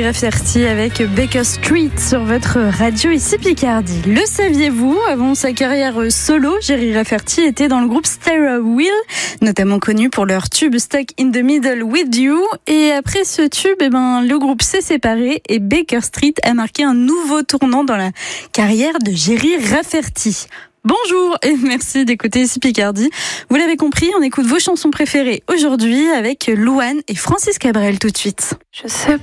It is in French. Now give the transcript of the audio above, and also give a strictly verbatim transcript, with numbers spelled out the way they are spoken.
Rafferty avec Baker Street sur votre radio ici Picardie. Le saviez-vous? Avant sa carrière solo, Jerry Rafferty était dans le groupe Steering Wheel, notamment connu pour leur tube Stuck in the Middle with You. Et après ce tube, eh ben, le groupe s'est séparé et Baker Street a marqué un nouveau tournant dans la carrière de Jerry Rafferty. Bonjour et merci d'écouter ici Picardie. Vous l'avez compris, on écoute vos chansons préférées aujourd'hui avec Louane et Francis Cabrel tout de suite. Je sais